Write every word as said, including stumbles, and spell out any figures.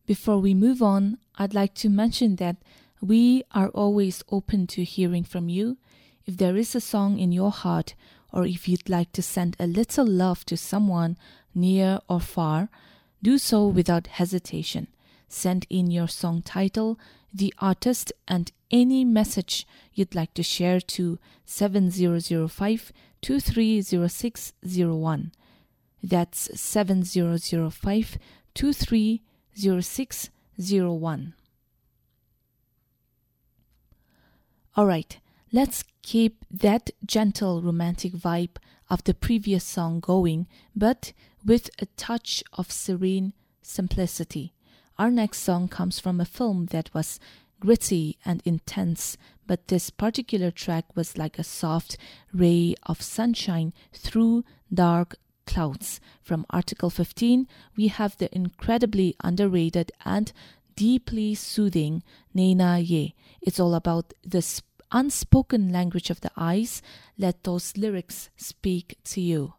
Before we move on, I'd like to mention that we are always open to hearing from you. If there is a song in your heart, or if you'd like to send a little love to someone near or far, do so without hesitation. Send in your song title, the artist, and any message you'd like to share to seven zero zero five, two three zero six zero one. That's seven zero zero five, two three zero six zero one. Alright, let's keep that gentle romantic vibe of the previous song going, but with a touch of serene simplicity. Our next song comes from a film that was gritty and intense, but this particular track was like a soft ray of sunshine through dark clouds. From Article fifteen, we have the incredibly underrated and deeply soothing Nena Ye. It's all about the unspoken language of the eyes. Let those lyrics speak to you.